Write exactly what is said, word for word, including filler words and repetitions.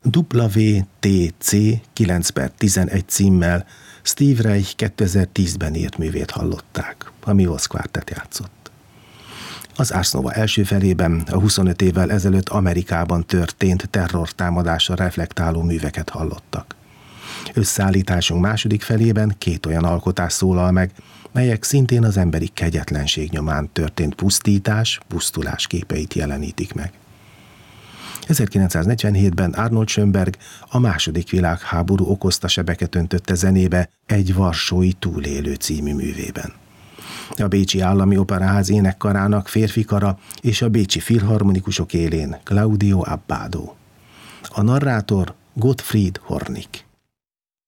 W T C kilenc per tizenegy címmel Steve Reich kétezer-tízben írt művét hallották, ami Oz Quartet játszott. Az Ars Nova első felében a huszonöt évvel ezelőtt Amerikában történt terrortámadásra reflektáló műveket hallottak. Összeállításunk második felében két olyan alkotás szólal meg, melyek szintén az emberi kegyetlenség nyomán történt pusztítás, pusztulás képeit jelenítik meg. ezerkilencszáznegyvenhétben Arnold Schönberg a második világháború okozta sebeket öntötte zenébe Egy varsói túlélő című művében. A Bécsi Állami Operaház énekkarának férfi kara és a bécsi filharmonikusok élén Claudio Abbado. A narrátor Gottfried Hornig.